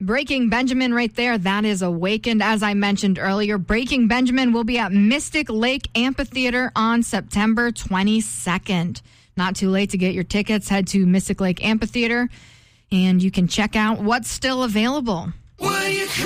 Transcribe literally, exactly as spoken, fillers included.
Breaking Benjamin right there. That is Awakened. As I mentioned earlier, Breaking Benjamin will be at Mystic Lake Amphitheater on September twenty-second. Not too late to get your tickets. Head to Mystic Lake Amphitheater and you can check out what's still available.